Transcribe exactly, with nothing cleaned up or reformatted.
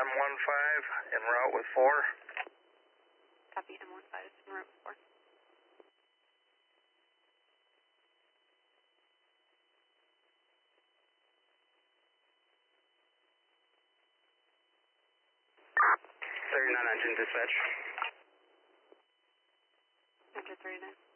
M one five en route with four. Copy, M one five en route with four. thirty-nine engine dispatch. Enter thirty-nine.